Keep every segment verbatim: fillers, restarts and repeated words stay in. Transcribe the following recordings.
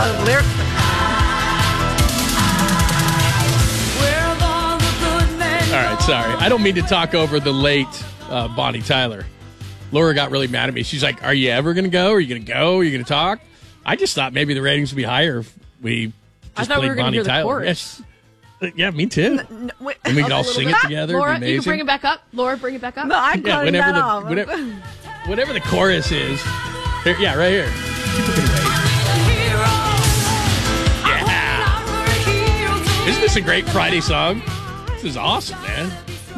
the lyrics. All right, sorry. I don't mean to talk over the late uh, Bonnie Tyler. Laura got really mad at me. She's like, are you ever going to go? Are you going to go? Are you going to talk? I just thought maybe the ratings would be higher if we just I thought played we were Bonnie hear the Tyler. chorus. Yes. Yeah, me too. N- n- wait, And we can all a sing little it bit. together. Laura, It'd be you amazing. can bring it back up. Laura, bring it back up. No, I'm Yeah, cutting whenever that the, off. whatever, whatever the chorus is. Here, yeah, right here. People can wait. Yeah. Isn't this a great Friday song? This is awesome, man.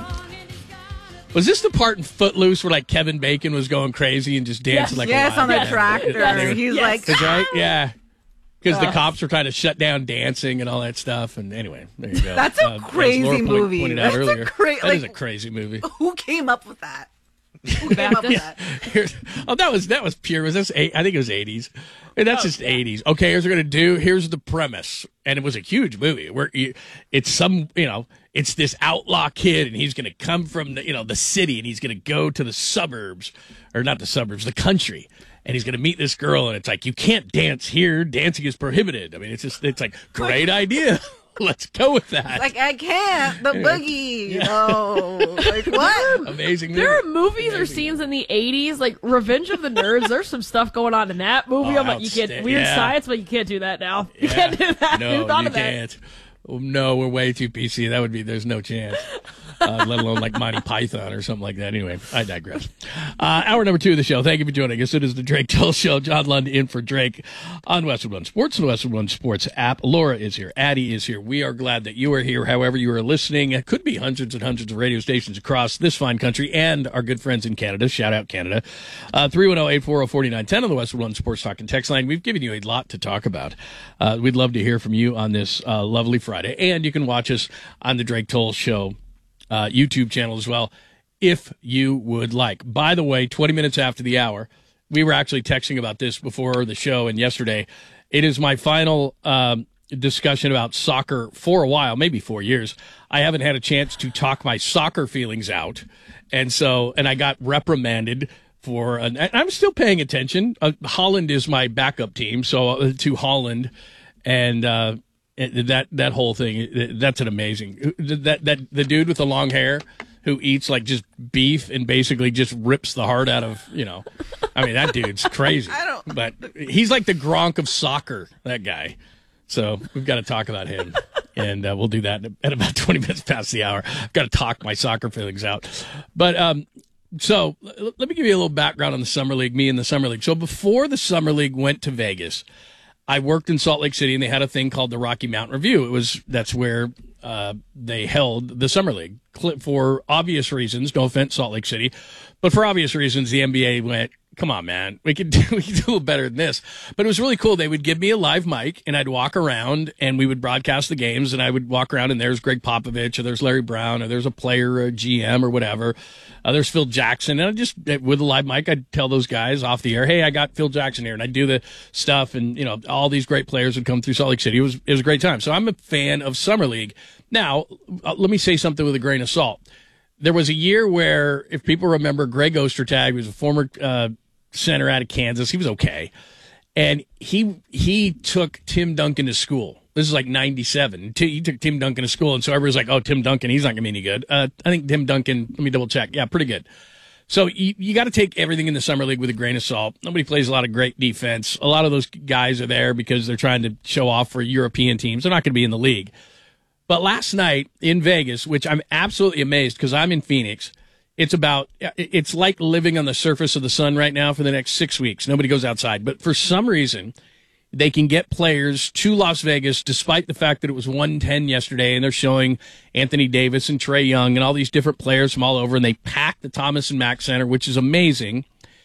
Was this the part in Footloose where like Kevin Bacon was going crazy and just dancing Yes. like Yes, a on the wild man? tractor. Yes. He's Yes. like, That's right, yeah. Because the Ugh. cops were trying to shut down dancing and all that stuff. And anyway, there you go. That's a as crazy Laura point- movie. Pointed out That's a earlier. cra- That is a like- crazy movie. who came up with that? Who came up with that? Here's, oh, that was that was pure. Was this? Eight, I think it was eighties. And that's just eighties. Okay, here's what we're gonna do. Here's the premise, and it was a huge movie. Where you, it's some, you know, it's this outlaw kid, and he's gonna come from the, you know, the city, and he's gonna go to the suburbs, or not the suburbs, the country, and he's gonna meet this girl, and it's like you can't dance here. Dancing is prohibited. I mean, it's just, it's like great idea. Let's go with that. Like, I can't. The boogie, you know. Like, what? Amazing movie. There are movies or Amazing. scenes in the eighties, like Revenge of the Nerds. There's some stuff going on in that movie. Oh, I'm like, you can't, outstanding. weird Yeah. science, but you can't do that now. You Yeah. can't do that. No, Who thought you of that? can't. Oh, no, we're way too P C. That would be, there's no chance. Uh, let alone like Monty Python or something like that. Anyway, I digress. Uh, hour number two of the show. Thank you for joining us. It is the Drake Till Show. John Lund in for Drake on Westwood One Sports and the Westwood One Sports app. Laura is here. Addie is here. We are glad that you are here. However, you are listening. It could be hundreds and hundreds of radio stations across this fine country and our good friends in Canada. Shout out Canada. Uh, three one zero, eight four zero, four nine one zero on the Westwood One Sports Talk and Text line. We've given you a lot to talk about. Uh, we'd love to hear from you on this uh, lovely Friday. And you can watch us on the Drake Toll Show Uh, YouTube channel as well, if you would like. By the way, twenty minutes after the hour, we were actually texting about this before the show and yesterday. It is my final um, discussion about soccer for a while, maybe four years. I haven't had a chance to talk my soccer feelings out. And so, and I got reprimanded for, an, and I'm still paying attention. Uh, Holland is my backup team, so uh, to Holland. And, uh, That that whole thing, that's an amazing. That that the dude with the long hair who eats like just beef and basically just rips the heart out of, you know. I mean, that dude's crazy. I don't- But he's like the Gronk of soccer, that guy. So we've got to talk about him, and uh, we'll do that at about twenty minutes past the hour. I've got to talk my soccer feelings out. But um, so l- let me give you a little background on the Summer League. Me and the Summer League. So before the Summer League went to Vegas, I worked in Salt Lake City, and they had a thing called the Rocky Mountain Review. It was that's where uh, they held the Summer League for obvious reasons. No offense, Salt Lake City, but for obvious reasons, the N B A went, "Come on, man, we could do, we could do a little better than this." But it was really cool. They would give me a live mic, and I'd walk around, and we would broadcast the games, and I would walk around, and there's Greg Popovich, or there's Larry Brown, or there's a player, or a G M, or whatever. Uh, there's Phil Jackson, and I just with a live mic, I'd tell those guys off the air, "Hey, I got Phil Jackson here," and I'd do the stuff, and you know, all these great players would come through Salt Lake City. It was it was a great time. So I'm a fan of Summer League. Now, uh, let me say something with a grain of salt. There was a year where, if people remember, Greg Ostertag was a former uh, center out of Kansas. He was okay, and he he took Tim Duncan to school. This is like ninety-seven. T- He took Tim Duncan to school, and so everybody's like, "Oh, Tim Duncan, he's not going to be any good." Uh, I think Tim Duncan. Let me double check. Yeah, pretty good. So you, you got to take everything in the Summer League with a grain of salt. Nobody plays a lot of great defense. A lot of those guys are there because they're trying to show off for European teams. They're not going to be in the league. But last night in Vegas, which I'm absolutely amazed because I'm in Phoenix, it's about, it's like living on the surface of the sun right now for the next six weeks. Nobody goes outside. But for some reason, they can get players to Las Vegas despite the fact that it was one ten yesterday, and they're showing Anthony Davis and Trae Young and all these different players from all over, and they packed the Thomas and Mack Center, which is amazing.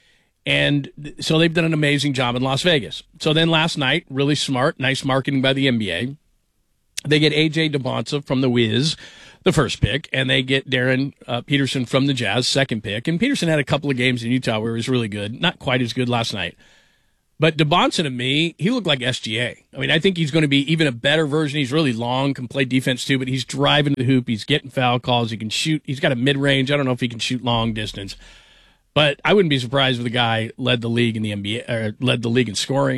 And so they've done an amazing job in Las Vegas. So then last night, really smart, nice marketing by the N B A. They get A J DeBonsa from the Wiz, the first pick, and they get Darren uh, Peterson from the Jazz, second pick. And Peterson had a couple of games in Utah where he was really good. Not quite as good last night. But DeBonsa, to me, he looked like S G A. I mean, I think he's going to be even a better version. He's really long, can play defense too, but he's driving the hoop. He's getting foul calls. He can shoot. He's got a mid-range. I don't know if he can shoot long distance. But I wouldn't be surprised if the guy led the league in the N B A, or led the league in scoring,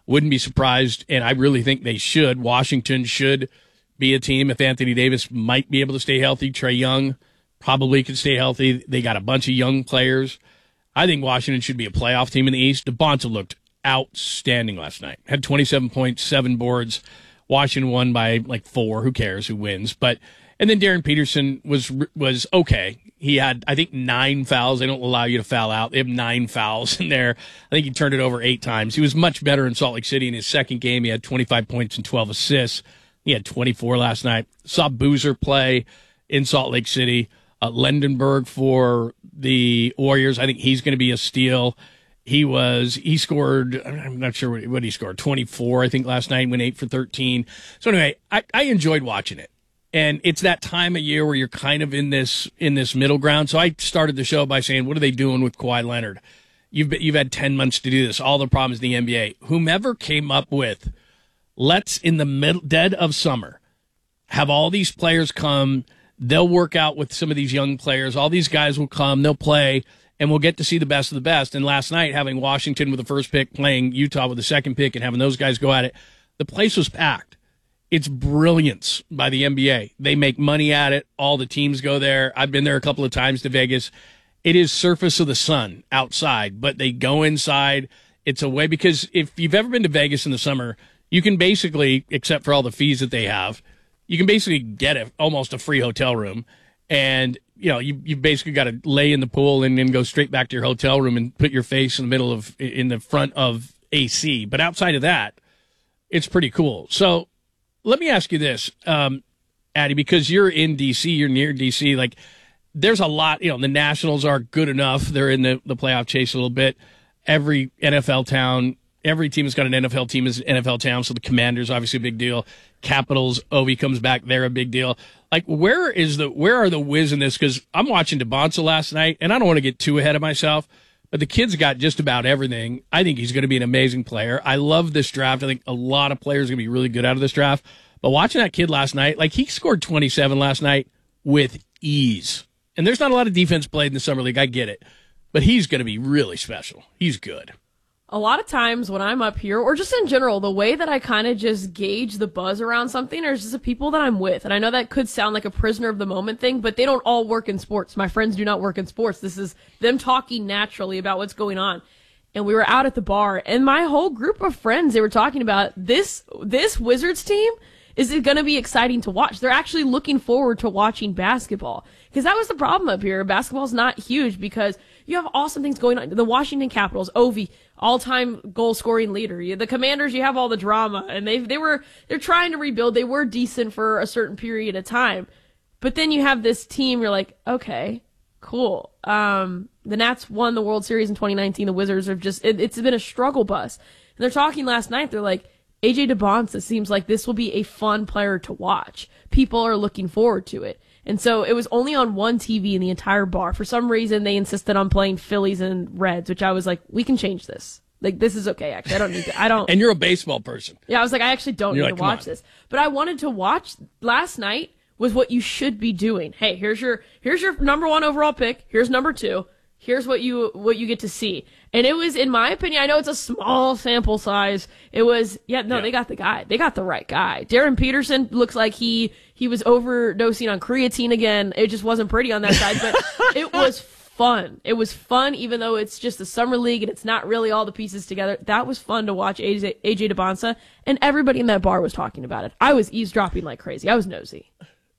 Wouldn't be surprised, and I really think they should. Washington should be a team if Anthony Davis might be able to stay healthy. Trae Young probably could stay healthy. They got a bunch of young players. I think Washington should be a playoff team in the East. DeBonta looked outstanding last night. Had twenty-seven points, seven boards. Washington won by like four. Who cares who wins? But and then Darren Peterson was was okay. He had, I think, nine fouls. They don't allow you to foul out. They have nine fouls in there. I think he turned it over eight times. He was much better in Salt Lake City in his second game. He had twenty-five points and twelve assists. He had twenty-four last night. Saw Boozer play in Salt Lake City. Uh, Lendenberg for the Warriors. I think he's going to be a steal. He was, he scored, I'm not sure what, what he scored, twenty-four, I think, last night, went eight for thirteen. So anyway, I, I enjoyed watching it. And it's that time of year where you're kind of in this, in this middle ground. So I started the show by saying, what are they doing with Kawhi Leonard? You've been, you've had ten months to do this. All the problems in the N B A. Whomever came up with, let's, in the middle, dead of summer, have all these players come. They'll work out with some of these young players. All these guys will come. They'll play. And we'll get to see the best of the best. And last night, having Washington with the first pick, playing Utah with the second pick, and having those guys go at it, the place was packed. It's brilliance by the N B A. They make money at it. All the teams go there. I've been there a couple of times to Vegas. It is surface of the sun outside, but they go inside. It's a way, because if you've ever been to Vegas in the summer, you can basically, except for all the fees that they have, you can basically get a, almost a free hotel room. And you know, you you basically got to lay in the pool and then go straight back to your hotel room and put your face in the middle of, in the front of A C. But outside of that, it's pretty cool. So let me ask you this, um, Addie, because you're in D C, you're near D C, like there's a lot, you know, the Nationals are good enough. They're in the, the playoff chase a little bit. Every N F L town, every team has got an N F L team is an N F L town. So the Commanders, obviously a big deal. Capitals, Ovi comes back. They're a big deal. Like, where is the, where are the Wiz in this? Because I'm watching DeBonta last night, and I don't want to get too ahead of myself, but the kid's got just about everything. I think he's going to be an amazing player. I love this draft. I think a lot of players are going to be really good out of this draft. But watching that kid last night, like, he scored twenty-seven last night with ease. And there's not a lot of defense played in the Summer League. I get it. But he's going to be really special. He's good. A lot of times when I'm up here, or just in general, the way that I kind of just gauge the buzz around something is just the people that I'm with. And I know that could sound like a prisoner of the moment thing, but they don't all work in sports. My friends do not work in sports. This is them talking naturally about what's going on. And we were out at the bar, and my whole group of friends, they were talking about this, this Wizards team is it going to be exciting to watch. They're actually looking forward to watching basketball. Because that was the problem up here. Basketball's not huge because you have awesome things going on. The Washington Capitals, Ovi, all-time goal-scoring leader. The Commanders, you have all the drama, and they they were they're trying to rebuild. They were decent for a certain period of time, but then you have this team. You're like, okay, cool. Um, the Nats won the World Series in twenty nineteen. The Wizards have just it, it's been a struggle bus. And they're talking last night. They're like, A J DeBonta seems like this will be a fun player to watch. People are looking forward to it. And so it was only on one T V in the entire bar. For some reason, they insisted on playing Phillies and Reds, which I was like, we can change this. Like, this is okay, actually. I don't need to. I don't. And you're a baseball person. Yeah, I was like, I actually don't You're need like, to watch this. But I wanted to watch last night was what you should be doing. Hey, here's your here's your number one overall pick. Here's number two. Here's what you what you get to see. And it was, in my opinion, I know it's a small sample size. It was, yeah, no, yeah. They got the guy. They got the right guy. Darren Peterson looks like he he was overdosing on creatine again. It just wasn't pretty on that side, but it was fun. It was fun, even though it's just the summer league and it's not really all the pieces together. That was fun to watch A J, A J DeBonta, and everybody in that bar was talking about it. I was eavesdropping like crazy. I was nosy.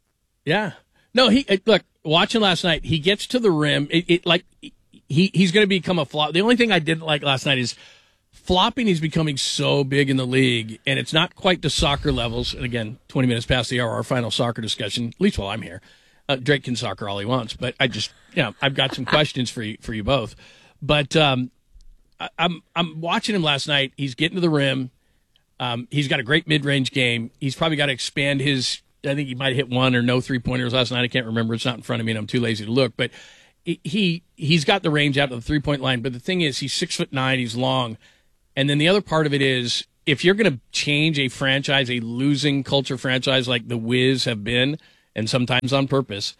Yeah. No, he look, watching last night, he gets to the rim. It, it like he he's going to become a flop. The only thing I didn't like last night is flopping is becoming so big in the league, and it's not quite to soccer levels. And again, twenty minutes past the hour, our final soccer discussion, at least while I'm here. Uh, Drake can soccer all he wants, but I just, you know, I've got some questions for you, for you both. But um, I, I'm I'm watching him last night. He's getting to the rim. Um, he's got a great mid-range game. He's probably got to expand his, I think he might have hit one or no three-pointers last night. I can't remember. It's not in front of me, and I'm too lazy to look. But he, he's got the range out to the three-point line. But the thing is, he's six foot nine. He's long. And then the other part of it is, if you're going to change a franchise, a losing culture franchise like the Wiz have been, and sometimes on purpose,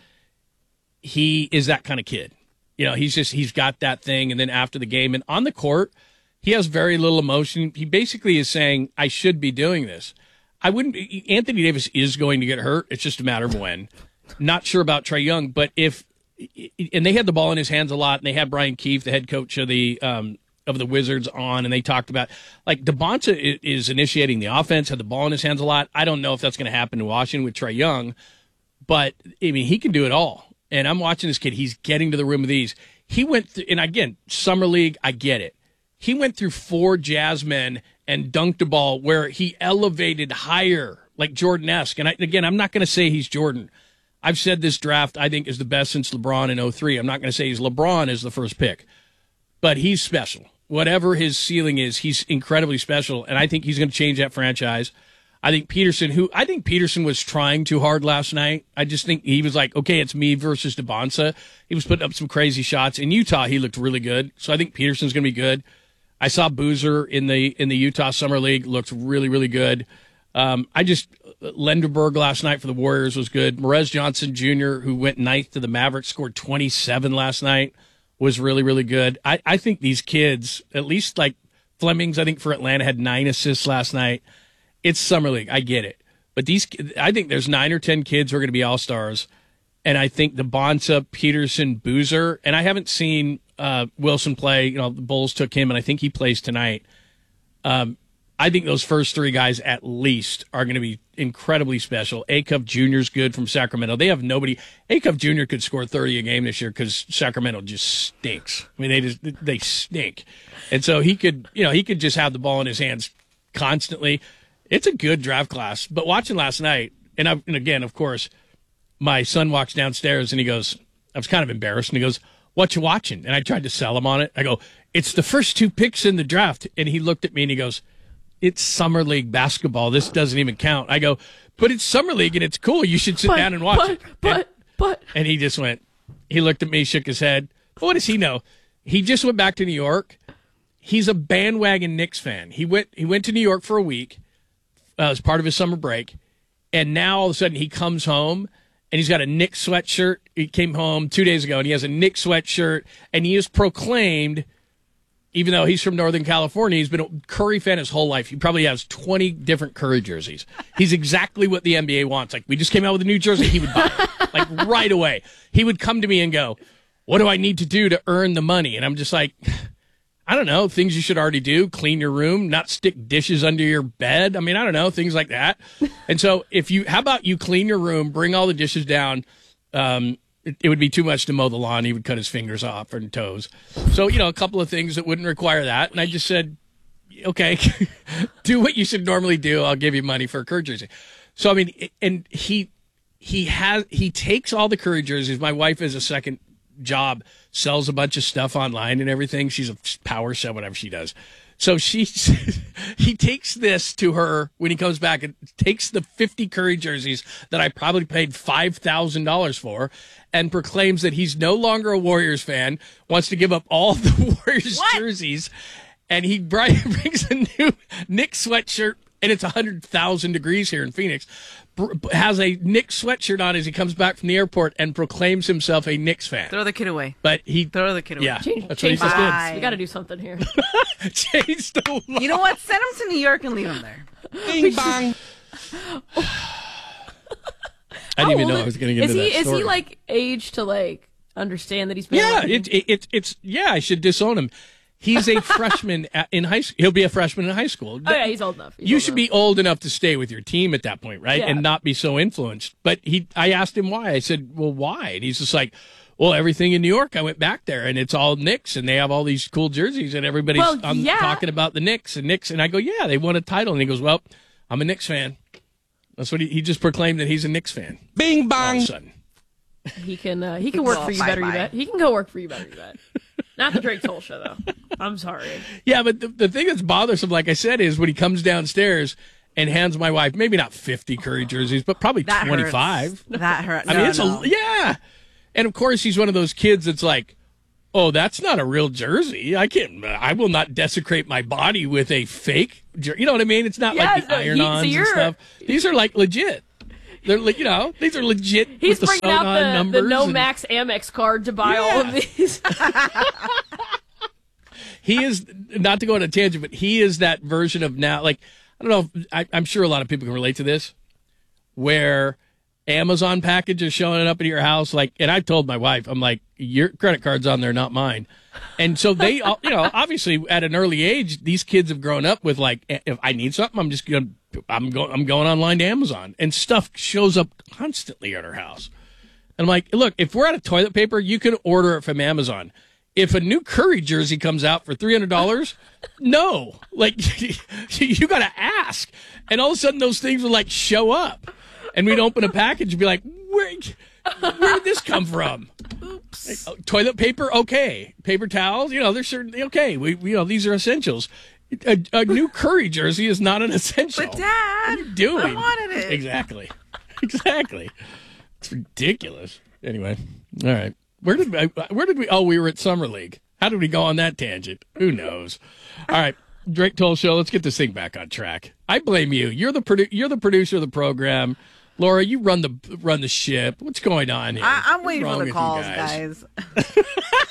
he is that kind of kid. You know, he's just, he's got that thing. And then after the game and on the court, He has very little emotion. He basically is saying, I should be doing this. I wouldn't. Anthony Davis is going to get hurt. It's just a matter of when. Not sure about Trae Young, but if, and they had the ball in his hands a lot, and they had Brian Keefe, the head coach of the um, of the Wizards, on, and they talked about, like, DeBonta is initiating the offense, had the ball in his hands a lot. I don't know if that's going to happen in Washington with Trae Young, but, I mean, he can do it all. And I'm watching this kid. He's getting to the rim with these. He went through, and again, Summer League, I get it. He went through four Jazz men and dunked a ball where he elevated higher, like Jordan-esque. And I, again, I'm not going to say he's Jordan. I've said this draft, I think, is the best since LeBron in oh three. I'm not going to say he's LeBron as the first pick, but he's special. Whatever his ceiling is, he's incredibly special, and I think he's going to change that franchise. I think Peterson, who I think Peterson was trying too hard last night. I just think he was like, okay, it's me versus DeBonta. He was putting up some crazy shots. In Utah, he looked really good, so I think Peterson's going to be good. I saw Boozer in the in the Utah Summer League, looked really, really good. Um, I just, Lenderberg last night for the Warriors was good. Merez Johnson Junior, who went ninth to the Mavericks, scored twenty-seven last night, was really, really good. I, I think these kids, at least like Flemings, I think for Atlanta, had nine assists last night. It's Summer League. I get it. But these, I think there's nine or ten kids who are going to be all-stars. And I think DeBonta, Peterson, Boozer, and I haven't seen uh, Wilson play. You know, the Bulls took him, and I think he plays tonight. Um, I think those first three guys at least are going to be incredibly special. Acuff Junior's good from Sacramento. They have nobody. Acuff Junior could score thirty a game this year because Sacramento just stinks. I mean, they just they stink, and so he could, you know, he could just have the ball in his hands constantly. It's a good draft class. But watching last night, and, I, and again, of course, my son walks downstairs and he goes, I was kind of embarrassed, and he goes, "What you watching?" And I tried to sell him on it. I go, "It's the first two picks in the draft," and he looked at me and he goes, "It's Summer League basketball. This doesn't even count." I go, "But it's Summer League and it's cool. You should sit but, down and watch but, it." But, and, but, and he just went, he looked at me, shook his head. What does he know? He just went back to New York. He's a bandwagon Knicks fan. He went, he went to New York for a week uh, as part of his summer break. And now all of a sudden he comes home and he's got a Knicks sweatshirt. He came home two days ago and he has a Knicks sweatshirt, and he is proclaimed, even though he's from Northern California, he's been a Curry fan his whole life. He probably has twenty different Curry jerseys. He's exactly what the N B A wants. Like, we just came out with a new jersey, he would buy it. Like, right away. He would come to me and go, "What do I need to do to earn the money?" And I'm just like, I don't know, things you should already do. Clean your room, not stick dishes under your bed. I mean, I don't know, things like that. And so if you, how about you clean your room, bring all the dishes down, um, It, it would be too much to mow the lawn. He would cut his fingers off and toes. So, you know, a couple of things that wouldn't require that. And I just said, okay, do what you should normally do. I'll give you money for a Curry jersey. So, I mean, and he he has he takes all the Curry jerseys. My wife has a second job, sells a bunch of stuff online and everything. She's a power sell, whatever she does. So she, he takes this to her when he comes back and takes the fifty Curry jerseys that I probably paid five thousand dollars for and proclaims that he's no longer a Warriors fan, wants to give up all the Warriors What? jerseys, and he brings a new Knicks sweatshirt, and it's one hundred thousand degrees here in Phoenix, has a Knicks sweatshirt on as he comes back from the airport and proclaims himself a Knicks fan. Throw the kid away. But he, Throw the kid away. yeah, change, that's what he change the just Bye. did. We got to do something here. did. Change the law. You know what? Send him to New York and leave him there. Bing bong. I didn't even know I was going to get is into he, that Is story. he like age to like understand that he's been Yeah, like, it, it, it, it's yeah. I should disown him. He's a freshman at, in high school. He'll be a freshman in high school. oh yeah, he's old enough. He's You old should enough. be old enough to stay with your team at that point, right? Yeah. And not be so influenced. But he, I asked him why. I said, "Well, why?" And he's just like, "Well, everything in New York. I went back there, and it's all Knicks, and they have all these cool jerseys, and everybody's Well, um, yeah. talking about the Knicks and Knicks." And I go, "Yeah, they won a title." And he goes, "Well, I'm a Knicks fan." That's what he, he just proclaimed that he's a Knicks fan. Bing All of a bong. sudden. He can uh, he can work Well, for you bye better, you bye. bet. He can go work for you better, you bet. Not the Drake Toll show though. I'm sorry. Yeah, but the, the thing that's bothersome, like I said, is when he comes downstairs and hands my wife maybe not fifty Curry jerseys, but probably That twenty-five. hurts. That hurts. I mean, No, it's no. a yeah. And of course, he's one of those kids that's like, "Oh, that's not a real jersey. I can't. I will not desecrate my body with a fake jersey." You know what I mean? It's not Yeah, like the so he- so iron-ons and you're- stuff. These are like legit. They're like, you know, these are legit. He's with the bringing out sewn-on the, numbers the No and- Max Amex card to buy all of Yeah. these. he is, not to go on a tangent, but he is that version of now, like, I don't know, if, I, I'm sure a lot of people can relate to this, where Amazon package is showing up at your house, like, and I told my wife, I'm like, your credit card's on there, not mine. And so they, you know, obviously at an early age, these kids have grown up with like, if I need something, I'm just going to, I'm going, I'm going online to Amazon, and stuff shows up constantly at our house. And I'm like, look, if we're out of toilet paper, you can order it from Amazon. If a new Curry jersey comes out for three hundred dollars, no, like you got to ask. And all of a sudden those things will like show up, and we'd open a package and be like, where, where did this come from? Oops. Like, oh, toilet paper, okay. Paper towels, you know, they're certainly okay. We, you know, these are essentials. A, a new Curry jersey is not an essential. But Dad, what are you doing? I wanted it. Exactly. Exactly. It's ridiculous. Anyway, all right. Where did we, where did we, oh, we were at Summer League. How did we go on that tangent? Who knows? All right. Drake Toll Show. Let's get this thing back on track. I blame you. You're the produ- you're the producer of the program. Laura, you run the run the ship. What's going on here? I, I'm waiting What's for wrong the with calls, you guys? guys.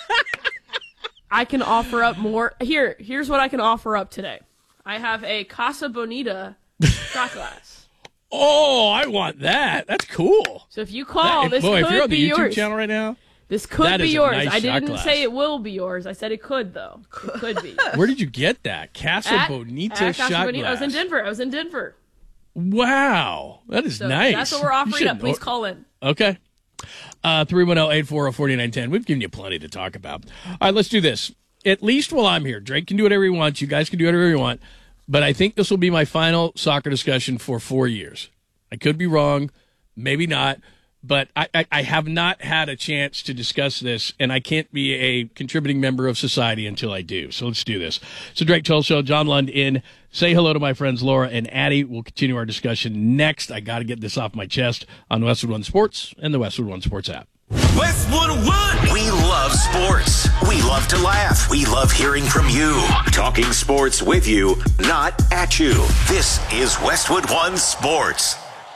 I can offer up more. Here, here's what I can offer up today. I have a Casa Bonita shot glass. Oh, I want that. That's cool. So if you call, that, this boy, could if you're on be the YouTube yours. channel right now, This could that be is a yours. nice I shot didn't glass. say it will be yours. I said it could, though. It could be. Where did you get that? Casa At- Bonita at Casa shot Bonita. glass. I was in Denver. I was in Denver. Wow, that is So nice. that's what we're You offering should up. Please or- call in. Okay. Uh, three one zero, eight four zero, four nine one zero. We've given you plenty to talk about. All right, let's do this. At least while I'm here, Drake can do whatever he wants. You guys can do whatever you want. But I think this will be my final soccer discussion for four years. I could be wrong. Maybe not. But I, I, I have not had a chance to discuss this, and I can't be a contributing member of society until I do. So let's do this. So Drake Toll Show, John Lund in. Say hello to my friends Laura and Addie. We'll continue our discussion next. I got to get this off my chest on Westwood One Sports and the Westwood One Sports app. Westwood One. We love sports. We love to laugh. We love hearing from you. Talking sports with you, not at you. This is Westwood One Sports.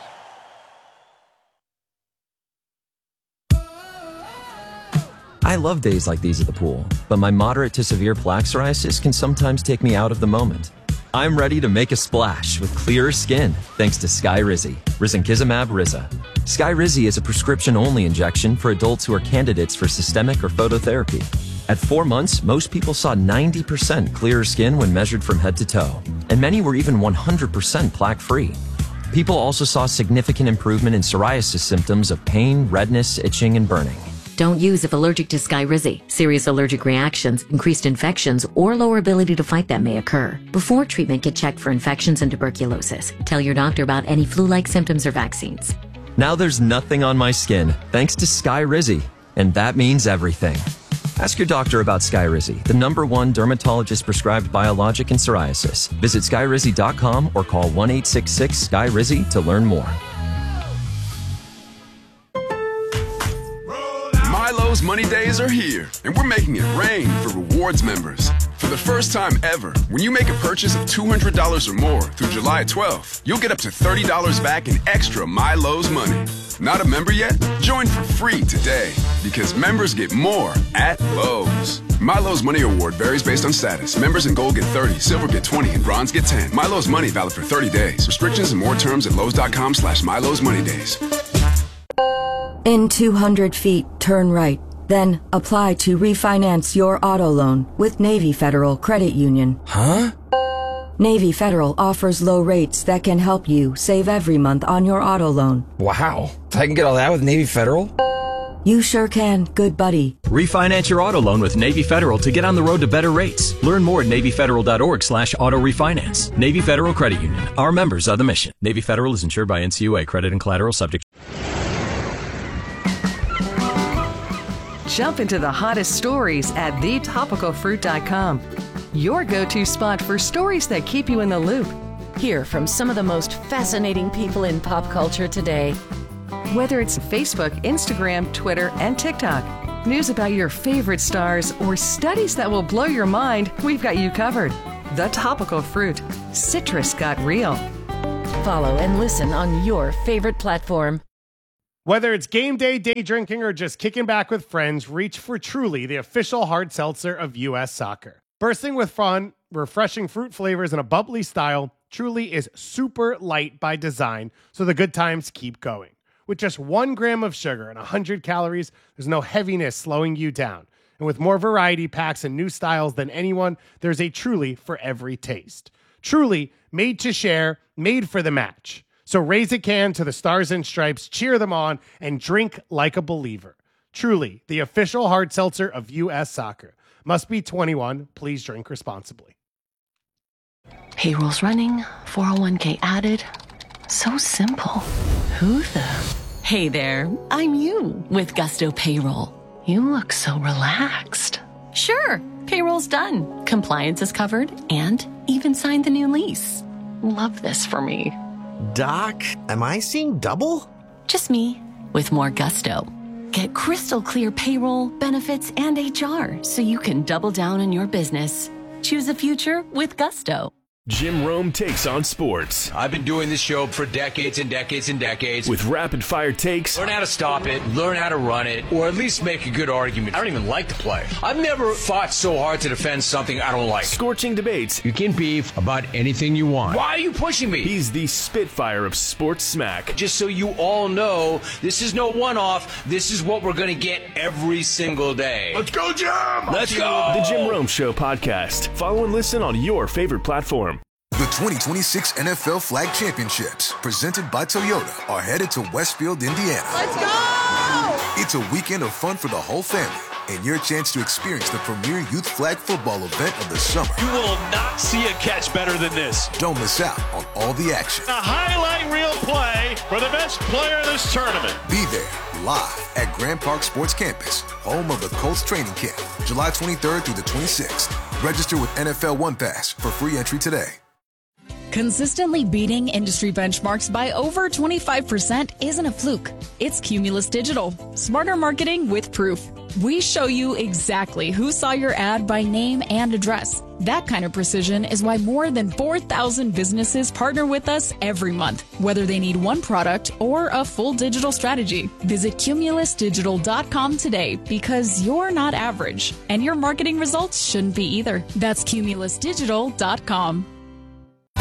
I love days like these at the pool, but my moderate to severe plaque psoriasis can sometimes take me out of the moment. I'm ready to make a splash with clearer skin thanks to Skyrizi, Risankizumab Riza. Skyrizi is a prescription-only injection for adults who are candidates for systemic or phototherapy. At four months, most people saw ninety percent clearer skin when measured from head to toe, and many were even one hundred percent plaque-free. People also saw significant improvement in psoriasis symptoms of pain, redness, itching, and burning. Don't use if allergic to Skyrizi. Serious allergic reactions, increased infections, or lower ability to fight them may occur. Before treatment, get checked for infections and tuberculosis. Tell your doctor about any flu-like symptoms or vaccines. Now there's nothing on my skin thanks to Skyrizi, and that means everything. Ask your doctor about Skyrizi, the number one dermatologist-prescribed biologic in psoriasis. Visit skyrizi dot com or call one eight six six Sky Rizi to learn more. Milo's Money Days are here, and we're making it rain for rewards members. For the first time ever, when you make a purchase of two hundred dollars or more through July twelfth, you'll get up to thirty dollars back in extra Milo's money. Not a member yet? Join for free today, because members get more at Lowe's. Milo's Money Award varies based on status. Members in gold get thirty, silver get twenty, and bronze get ten. Milo's Money valid for thirty days. Restrictions and more terms at lowes dot com slash Milo's Money Days. In two hundred feet, turn right. Then apply to refinance your auto loan with Navy Federal Credit Union. Huh? Navy Federal offers low rates that can help you save every month on your auto loan. Wow. I can get all that with Navy Federal? You sure can, good buddy. Refinance your auto loan with Navy Federal to get on the road to better rates. Learn more at navy federal dot org slash auto refinance. Navy Federal Credit Union. Our members are the mission. Navy Federal is insured by N C U A. Credit and collateral subject. Jump into the hottest stories at the topical fruit dot com. Your go-to spot for stories that keep you in the loop. Hear from some of the most fascinating people in pop culture today. Whether it's Facebook, Instagram, Twitter, and TikTok, news about your favorite stars, or studies that will blow your mind, we've got you covered. The Topical Fruit. Citrus got real. Follow and listen on your favorite platform. Whether it's game day, day drinking, or just kicking back with friends, reach for Truly, the official hard seltzer of U S soccer. Bursting with fun, refreshing fruit flavors, and a bubbly style, Truly is super light by design, so the good times keep going. With just one gram of sugar and one hundred calories, there's no heaviness slowing you down. And with more variety packs and new styles than anyone, there's a Truly for every taste. Truly, made to share, made for the match. So raise a can to the Stars and Stripes, cheer them on, and drink like a believer. Truly, the official hard seltzer of U S Soccer. Must be twenty-one. Please drink responsibly. Payroll's running, four oh one k added. So simple. Who the? Hey there, I'm you with Gusto Payroll. You look so relaxed. Sure, payroll's done. Compliance is covered and even signed the new lease. Love this for me. Doc, am I seeing double? Just me with more gusto. Get crystal clear payroll, benefits, and H R so you can double down on your business. Choose a future with Gusto. Jim Rome takes on sports. I've been doing this show for decades and decades and decades. With rapid fire takes. Learn how to stop it, learn how to run it, or at least make a good argument. I don't even like to play. I've never fought so hard to defend something I don't like. Scorching debates. You can beef about anything you want. Why are you pushing me? He's the Spitfire of sports smack. Just so you all know, this is no one-off. This is what we're going to get every single day. Let's go, Jim! Let's go! The Jim Rome Show podcast. Follow and listen on your favorite platform. The twenty twenty-six N F L Flag Championships, presented by Toyota, are headed to Westfield, Indiana. Let's go! It's a weekend of fun for the whole family and your chance to experience the premier youth flag football event of the summer. You will not see a catch better than this. Don't miss out on all the action. A highlight reel play for the best player in this tournament. Be there live at Grand Park Sports Campus, home of the Colts training camp, July twenty-third through the twenty-sixth. Register with N F L One Pass for free entry today. Consistently beating industry benchmarks by over twenty-five percent isn't a fluke. It's Cumulus Digital. Smarter marketing with proof. We show you exactly who saw your ad by name and address. That kind of precision is why more than four thousand businesses partner with us every month, whether they need one product or a full digital strategy. Visit cumulus digital dot com today because you're not average, and your marketing results shouldn't be either. That's cumulus digital dot com.